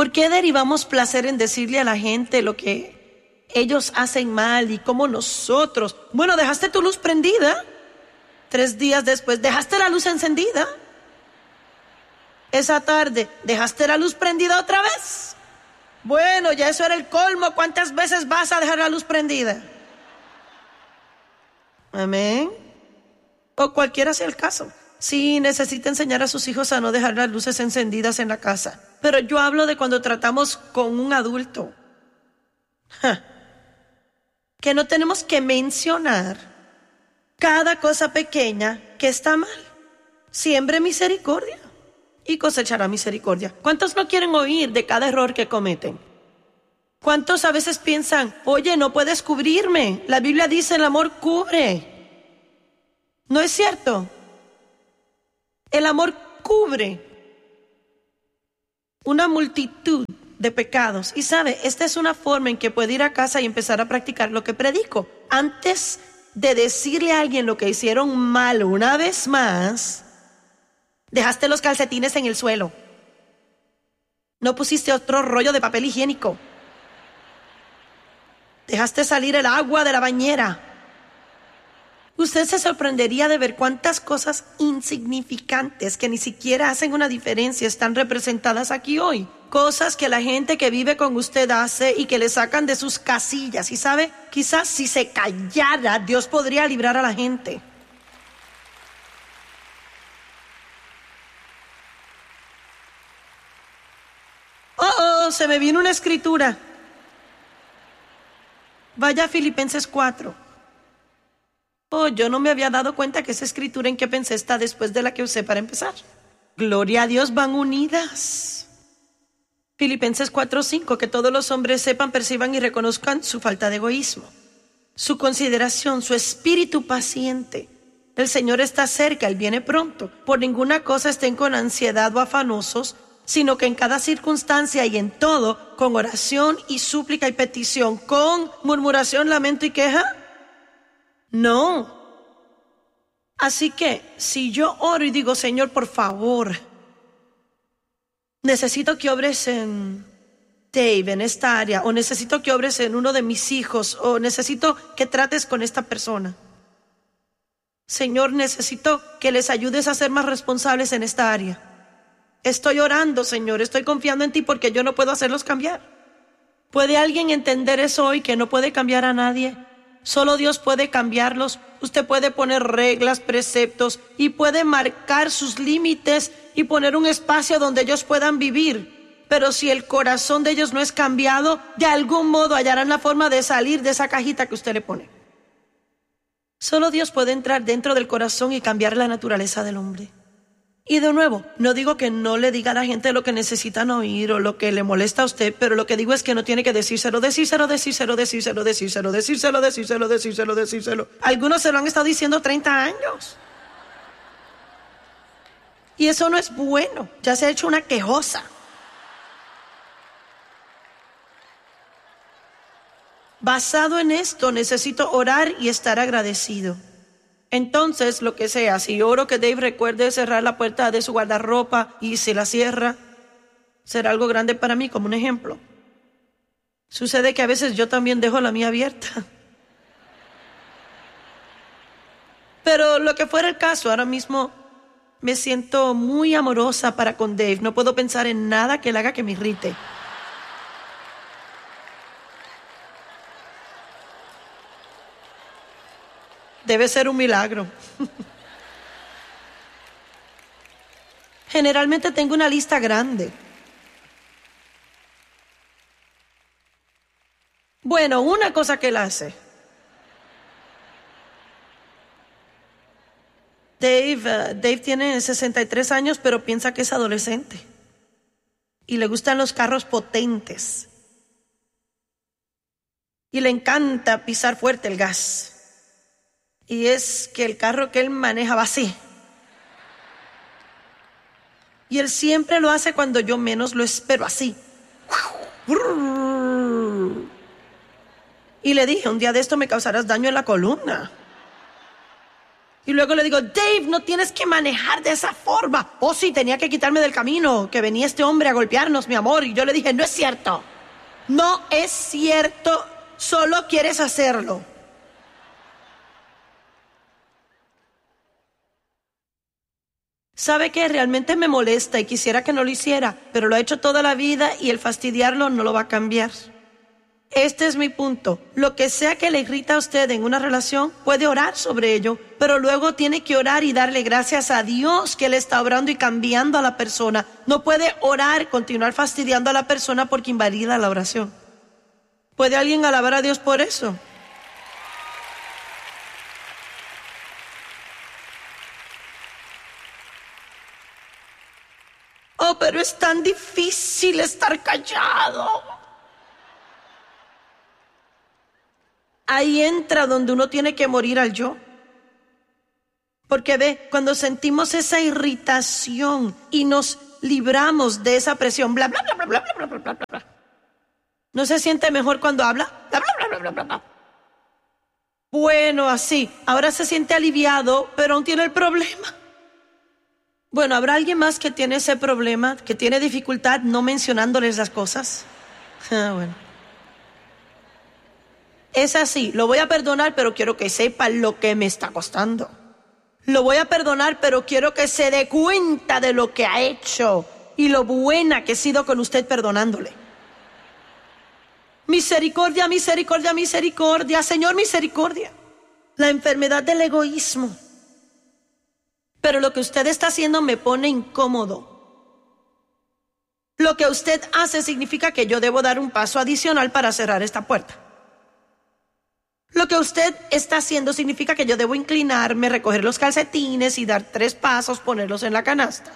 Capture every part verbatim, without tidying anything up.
¿Por qué derivamos placer en decirle a la gente lo que ellos hacen mal y cómo nosotros? Bueno, dejaste tu luz prendida. Tres días después, dejaste la luz encendida. Esa tarde, dejaste la luz prendida otra vez. Bueno, ya eso era el colmo. ¿Cuántas veces vas a dejar la luz prendida? Amén. O cualquiera sea el caso. Sí, necesita enseñar a sus hijos a no dejar las luces encendidas en la casa. Pero yo hablo de cuando tratamos con un adulto. Ja. Que no tenemos que mencionar cada cosa pequeña que está mal. Siembre misericordia y cosechará misericordia. ¿Cuántos no quieren oír de cada error que cometen? ¿Cuántos a veces piensan, oye, no puedes cubrirme? La Biblia dice, el amor cubre. ¿No es cierto? El amor cubre una multitud de pecados. Y sabe, esta es una forma en que puede ir a casa y empezar a practicar lo que predico. Antes de decirle a alguien lo que hicieron mal una vez más, dejaste los calcetines en el suelo. No pusiste otro rollo de papel higiénico. Dejaste salir el agua de la bañera. Usted se sorprendería de ver cuántas cosas insignificantes que ni siquiera hacen una diferencia están representadas aquí hoy. Cosas que la gente que vive con usted hace y que le sacan de sus casillas. Y sabe, quizás si se callara, Dios podría librar a la gente. Oh, oh, se me vino una escritura. Vaya a Filipenses cuatro. Oh, yo no me había dado cuenta que esa escritura en que pensé está después de la que usé para empezar. Gloria a Dios, van unidas. Filipenses cuatro cinco, que todos los hombres sepan, perciban y reconozcan su falta de egoísmo, su consideración, su espíritu paciente. El Señor está cerca, Él viene pronto. Por ninguna cosa estén con ansiedad o afanosos, sino que en cada circunstancia y en todo, con oración y súplica y petición, con murmuración, lamento y queja. No. Así que, si yo oro y digo, Señor, por favor, necesito que obres en Dave, en esta área, o necesito que obres en uno de mis hijos, o necesito que trates con esta persona. Señor, necesito que les ayudes a ser más responsables en esta área. Estoy orando, Señor, estoy confiando en ti porque yo no puedo hacerlos cambiar. ¿Puede alguien entender eso hoy, que no puede cambiar a nadie? Solo Dios puede cambiarlos. Usted puede poner reglas, preceptos y puede marcar sus límites y poner un espacio donde ellos puedan vivir. Pero si el corazón de ellos no es cambiado, de algún modo hallarán la forma de salir de esa cajita que usted le pone. Solo Dios puede entrar dentro del corazón y cambiar la naturaleza del hombre. Y de nuevo, no digo que no le diga a la gente lo que necesitan oír o lo que le molesta a usted, pero lo que digo es que no tiene que decírselo, decírselo, decírselo, decírselo, decírselo, decírselo, decírselo, decírselo, decírselo. Algunos se lo han estado diciendo treinta años. Y eso no es bueno, ya se ha hecho una quejosa. Basado en esto, necesito orar y estar agradecido. Entonces, lo que sea, si oro que Dave recuerde cerrar la puerta de su guardarropa y si la cierra, será algo grande para mí, como un ejemplo. Sucede que a veces yo también dejo la mía abierta. Pero lo que fuera el caso, ahora mismo me siento muy amorosa para con Dave. No puedo pensar en nada que él haga que me irrite. Debe ser un milagro. Generalmente tengo una lista grande. Bueno, una cosa que él hace. Dave, uh, Dave tiene sesenta y tres años, pero piensa que es adolescente. Y le gustan los carros potentes. Y le encanta pisar fuerte el gas. Y es que el carro que él maneja va así. Y él siempre lo hace cuando yo menos lo espero, así. Y le dije, un día de esto me causarás daño en la columna. Y luego le digo, Dave, no tienes que manejar de esa forma. Oh, sí, tenía que quitarme del camino, que venía este hombre a golpearnos, mi amor. Y yo le dije, no es cierto. No es cierto, solo quieres hacerlo. ¿Sabe qué? Realmente me molesta y quisiera que no lo hiciera, pero lo ha hecho toda la vida y el fastidiarlo no lo va a cambiar. Este es mi punto. Lo que sea que le irrita a usted en una relación, puede orar sobre ello, pero luego tiene que orar y darle gracias a Dios que Él está obrando y cambiando a la persona. No puede orar, continuar fastidiando a la persona porque invalida la oración. ¿Puede alguien alabar a Dios por eso? Oh, pero es tan difícil estar callado. Ahí entra donde uno tiene que morir al yo. Porque ve, cuando sentimos esa irritación y nos libramos de esa presión, bla, bla, bla, bla, bla, bla, bla, bla, bla, bla. ¿No se siente mejor cuando habla? Bla, bla, bla, bla, bla, bla, bla. Bueno, así. Ahora se siente aliviado, pero aún tiene el problema. Bueno, ¿habrá alguien más que tiene ese problema, que tiene dificultad no mencionándoles las cosas? Ah, bueno. Es así, lo voy a perdonar, pero quiero que sepa lo que me está costando. Lo voy a perdonar, pero quiero que se dé cuenta de lo que ha hecho y lo buena que he sido con usted perdonándole. Misericordia, misericordia, misericordia. Señor, misericordia. La enfermedad del egoísmo. Pero lo que usted está haciendo me pone incómodo. Lo que usted hace significa que yo debo dar un paso adicional para cerrar esta puerta. Lo que usted está haciendo significa que yo debo inclinarme, recoger los calcetines y dar tres pasos, ponerlos en la canasta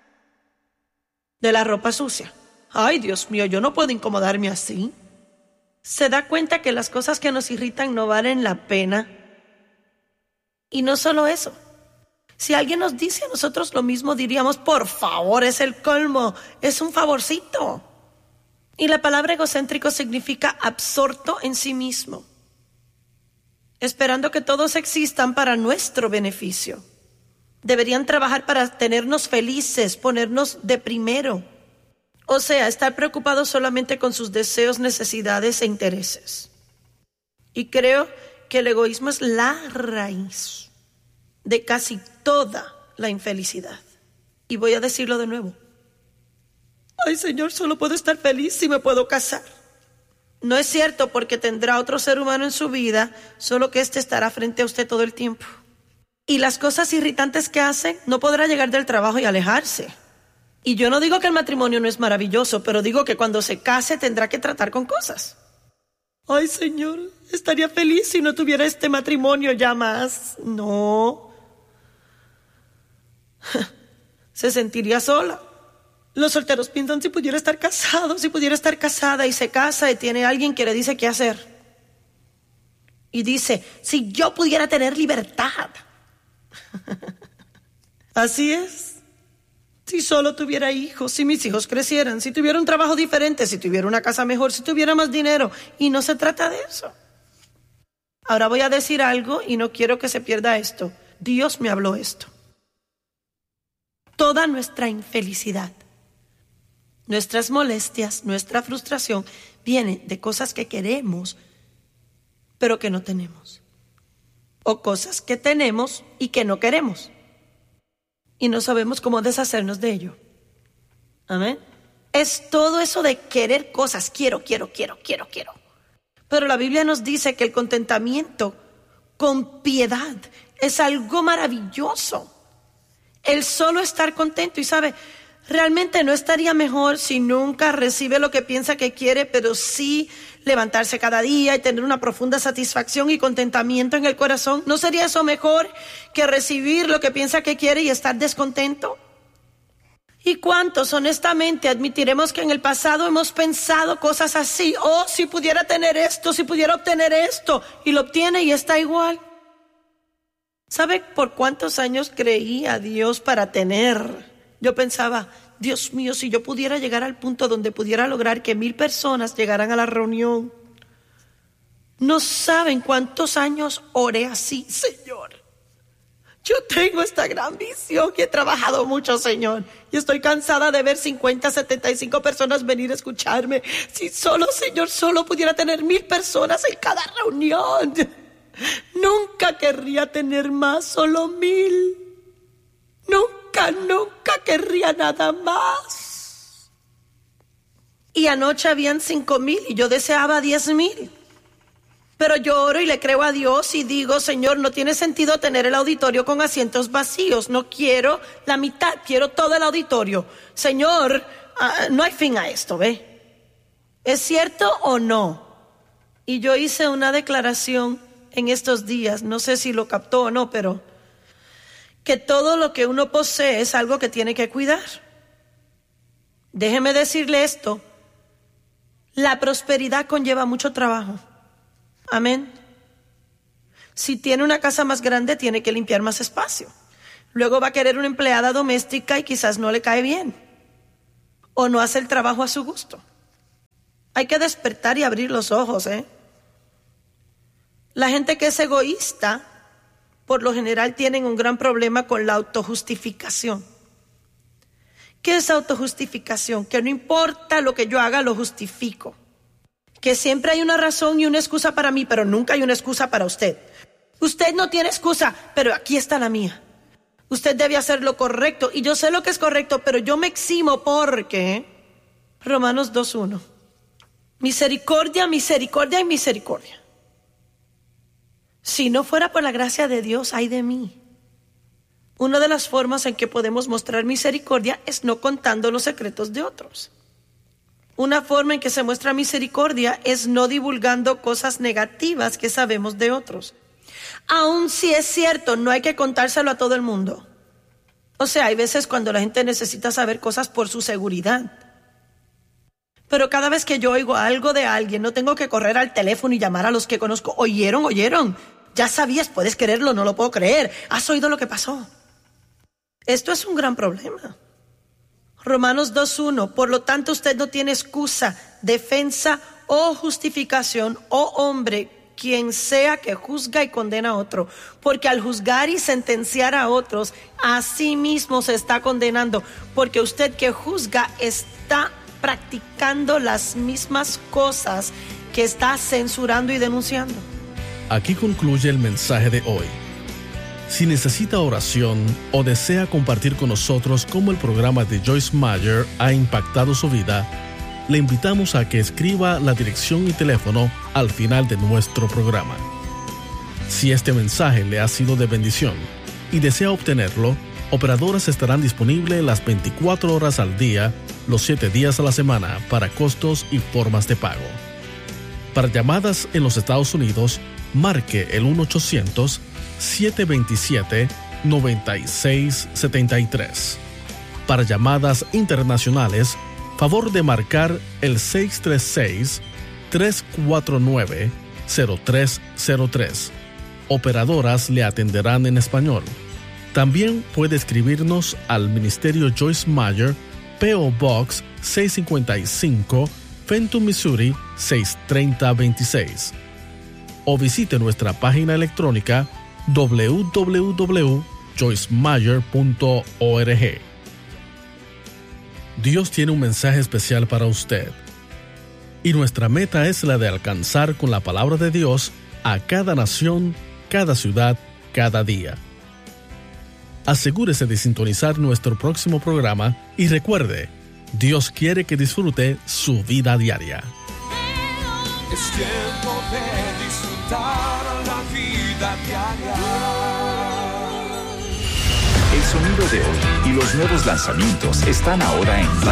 de la ropa sucia. Ay, Dios mío, yo no puedo incomodarme así. ¿Se da cuenta que las cosas que nos irritan no valen la pena? Y no solo eso. Si alguien nos dice a nosotros lo mismo, diríamos, por favor, es el colmo, es un favorcito. Y la palabra egocéntrico significa absorto en sí mismo, esperando que todos existan para nuestro beneficio. Deberían trabajar para tenernos felices, ponernos de primero. O sea, estar preocupados solamente con sus deseos, necesidades e intereses. Y creo que el egoísmo es la raíz de casi toda la infelicidad. Y voy a decirlo de nuevo. Ay, Señor, solo puedo estar feliz si me puedo casar. No es cierto, porque tendrá otro ser humano en su vida, solo que éste estará frente a usted todo el tiempo. Y las cosas irritantes que hace, no podrá llegar del trabajo y alejarse. Y yo no digo que el matrimonio no es maravilloso, pero digo que cuando se case tendrá que tratar con cosas. Ay, Señor, estaría feliz si no tuviera este matrimonio ya más. No. Se sentiría sola. Los solteros piensan si pudiera estar casado, si pudiera estar casada, y se casa y tiene alguien que le dice qué hacer. Y dice, si yo pudiera tener libertad. Así es. Si solo tuviera hijos, si mis hijos crecieran, si tuviera un trabajo diferente, si tuviera una casa mejor, si tuviera más dinero. Y no se trata de eso. Ahora voy a decir algo y no quiero que se pierda esto. Dios me habló esto. Toda nuestra infelicidad, nuestras molestias, nuestra frustración, viene de cosas que queremos, pero que no tenemos. O cosas que tenemos y que no queremos. Y no sabemos cómo deshacernos de ello. Amén. Es todo eso de querer cosas. Quiero, quiero, quiero, quiero, quiero. Pero la Biblia nos dice que el contentamiento con piedad es algo maravilloso. El solo estar contento. Y sabe, realmente no estaría mejor si nunca recibe lo que piensa que quiere, pero sí levantarse cada día y tener una profunda satisfacción y contentamiento en el corazón. ¿No sería eso mejor que recibir lo que piensa que quiere y estar descontento? ¿Y cuántos honestamente admitiremos que en el pasado hemos pensado cosas así? Oh, si pudiera tener esto, si pudiera obtener esto, y lo obtiene y está igual. ¿Sabe por cuántos años creí a Dios para tener? Yo pensaba, Dios mío, si yo pudiera llegar al punto donde pudiera lograr que mil personas llegaran a la reunión. No saben cuántos años oré así, Señor. Yo tengo esta gran visión y he trabajado mucho, Señor. Y estoy cansada de ver cincuenta, setenta y cinco personas venir a escucharme. Si solo, Señor, solo pudiera tener mil personas en cada reunión. Nunca querría tener más, solo mil. Nunca, nunca querría nada más. Y anoche habían cinco mil y yo deseaba diez mil. Pero yo oro y le creo a Dios y digo, Señor, no tiene sentido tener el auditorio con asientos vacíos. No quiero la mitad, quiero todo el auditorio. Señor, uh, no hay fin a esto, ¿ve? ¿Es cierto o no? Y yo hice una declaración en estos días, no sé si lo captó o no, pero que todo lo que uno posee es algo que tiene que cuidar. Déjeme decirle esto, la prosperidad conlleva mucho trabajo. Amén. Si tiene una casa más grande, tiene que limpiar más espacio. Luego va a querer una empleada doméstica y quizás no le cae bien. O no hace el trabajo a su gusto. Hay que despertar y abrir los ojos, ¿eh? La gente que es egoísta, por lo general tienen un gran problema con la autojustificación. ¿Qué es autojustificación? Que no importa lo que yo haga, lo justifico. Que siempre hay una razón y una excusa para mí, pero nunca hay una excusa para usted. Usted no tiene excusa, pero aquí está la mía. Usted debe hacer lo correcto, y yo sé lo que es correcto, pero yo me eximo porque... Romanos dos uno. Misericordia, misericordia y misericordia. Si no fuera por la gracia de Dios, ay de mí. Una de las formas en que podemos mostrar misericordia es no contando los secretos de otros. Una forma en que se muestra misericordia es no divulgando cosas negativas que sabemos de otros. Aun si es cierto, no hay que contárselo a todo el mundo. O sea, hay veces cuando la gente necesita saber cosas por su seguridad. Pero cada vez que yo oigo algo de alguien, no tengo que correr al teléfono y llamar a los que conozco. ¿Oyeron? ¿Oyeron? Ya sabías, puedes creerlo, no lo puedo creer. ¿Has oído lo que pasó? Esto es un gran problema. Romanos dos uno, por lo tanto usted no tiene excusa, defensa o justificación, oh hombre, quien sea que juzga y condena a otro, porque al juzgar y sentenciar a otros, a sí mismo se está condenando, porque usted que juzga está practicando las mismas cosas que está censurando y denunciando. Aquí concluye el mensaje de hoy. Si necesita oración o desea compartir con nosotros cómo el programa de Joyce Meyer ha impactado su vida, le invitamos a que escriba la dirección y teléfono al final de nuestro programa. Si este mensaje le ha sido de bendición y desea obtenerlo, operadoras estarán disponibles las veinticuatro horas al día, los siete días a la semana, para costos y formas de pago. Para llamadas en los Estados Unidos, marque el uno ochocientos, siete dos siete, nueve seis siete tres. Para llamadas internacionales, favor de marcar el seis tres seis, tres cuatro nueve, cero tres cero tres. Operadoras le atenderán en español. También puede escribirnos al Ministerio Joyce Meyer, P O Box seiscientos cincuenta y cinco, Fenton, Missouri seis tres cero dos seis. O visite nuestra página electrónica doble u doble u doble u punto joyce meyer punto org. Dios tiene un mensaje especial para usted. Y nuestra meta es la de alcanzar con la palabra de Dios a cada nación, cada ciudad, cada día. Asegúrese de sintonizar nuestro próximo programa y recuerde, Dios quiere que disfrute su vida diaria. Es tiempo de disfrutar la vida diaria. El sonido de hoy y los nuevos lanzamientos están ahora en